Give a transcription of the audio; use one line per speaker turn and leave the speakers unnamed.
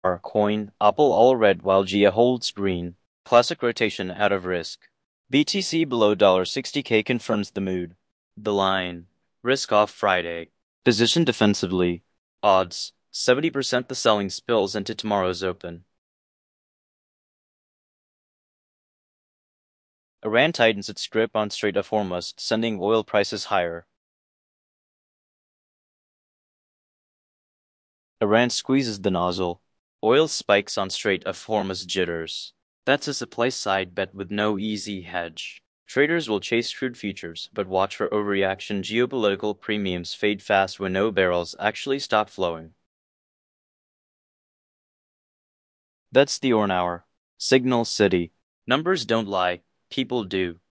Coin, Apple all red while Gia holds green. Classic rotation out of risk. BTC below $60K confirms the mood. The line. Risk off Friday. Position defensively. Odds. 70% the selling spills into tomorrow's open. Iran tightens its grip on Strait of Hormuz, sending oil prices higher. Iran squeezes the nozzle. Oil spikes on Strait of Hormuz jitters. That's a supply-side bet with no easy hedge. Traders will chase crude futures, but watch for overreaction. Geopolitical premiums fade fast when no barrels actually stop flowing. That's the Orn Hour. Signal City. Numbers don't lie, people do.